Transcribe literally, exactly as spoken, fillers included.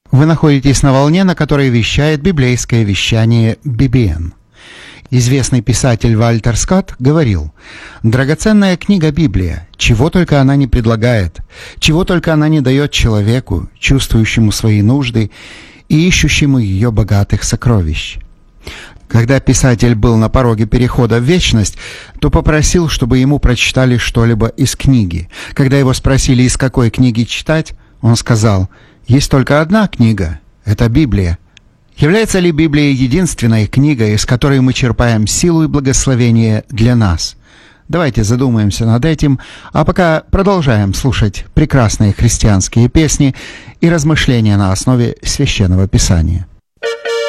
Вы находитесь на волне, на которой вещает библейское вещание би би эн. Известный писатель Вальтер Скотт говорил: «Драгоценная книга Библия, чего только она не предлагает, чего только она не дает человеку, чувствующему свои нужды и ищущему ее богатых сокровищ». Когда писатель был на пороге перехода в вечность, то попросил, чтобы ему прочитали что-либо из книги. Когда его спросили, из какой книги читать, он сказал: «Есть только одна книга – это Библия». Является ли Библия единственной книгой, из которой мы черпаем силу и благословение для нас? Давайте задумаемся над этим, а пока продолжаем слушать прекрасные христианские песни и размышления на основе Священного Писания.